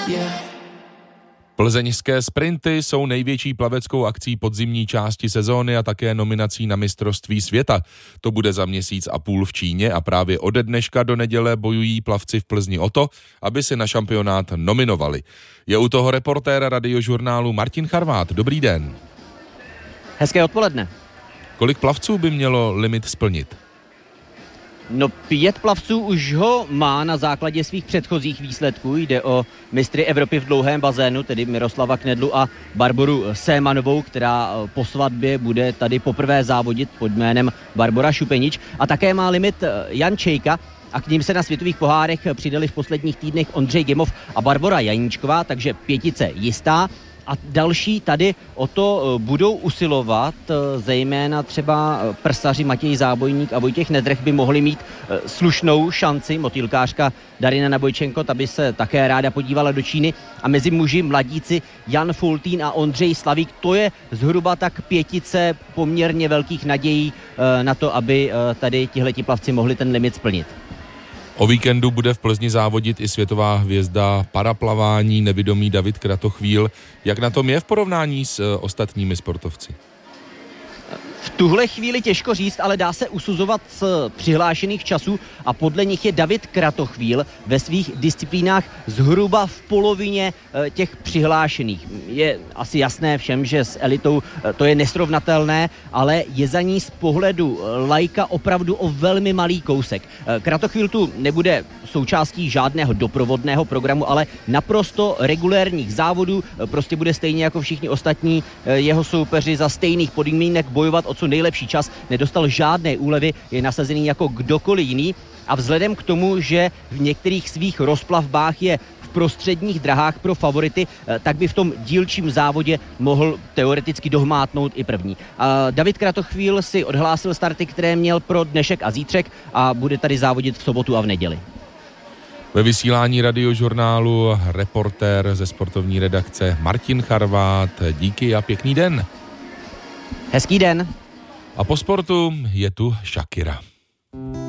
Plzeňské sprinty jsou největší plaveckou akcí podzimní části sezóny a také nominací na mistrovství světa. To bude za měsíc a půl v Číně a právě ode dneška do neděle bojují plavci v Plzni o to, aby se na šampionát nominovali. Je u toho reportér Radiožurnálu Martin Charvát. Dobrý den. Hezké odpoledne. Kolik plavců by mělo limit splnit? No 5 plavců už ho má na základě svých předchozích výsledků. Jde o mistry Evropy v dlouhém bazénu, tedy Miroslava Knedlu a Barboru Sémanovou, která po svatbě bude tady poprvé závodit pod jménem Barbora Šupenič. A také má limit Jan Čejka a k ním se na světových pohárech přidali v posledních týdnech Ondřej Gemov a Barbora Janíčková, takže 5 jistá. A další tady o to budou usilovat, zejména třeba prsaři Matěj Zábojník a Vojtěch Nedrch by mohli mít slušnou šanci. Motýlkářka Darina Nabojčenko, ta by se také ráda podívala do Číny. A mezi muži mladíci Jan Fultín a Ondřej Slavík, to je zhruba tak 5 poměrně velkých nadějí na to, aby tady tihleti plavci mohli ten limit splnit. O víkendu bude v Plzni závodit i světová hvězda paraplavání nevidomý David Kratochvíl. Jak na tom je v porovnání s ostatními sportovci? V tuhle chvíli těžko říct, ale dá se usuzovat z přihlášených časů a podle nich je David Kratochvíl ve svých disciplínách zhruba v polovině těch přihlášených. Je asi jasné všem, že s elitou to je nesrovnatelné, ale je za ní z pohledu laika opravdu o velmi malý kousek. Kratochvíl tu nebude součástí žádného doprovodného programu, ale naprosto regulérních závodů, prostě bude stejně jako všichni ostatní jeho soupeři za stejných podmínek bojovat o co nejlepší čas, nedostal žádné úlevy, je nasazený jako kdokoliv jiný a vzhledem k tomu, že v některých svých rozplavbách je v prostředních drahách pro favority, tak by v tom dílčím závodě mohl teoreticky dohmátnout i první. David Kratochvíl si odhlásil starty, které měl pro dnešek a zítřek a bude tady závodit v sobotu a v neděli. Ve vysílání Radiožurnálu reportér ze sportovní redakce Martin Charvát. Díky a pěkný den. Hezký den. A po sportu je tu Shakira.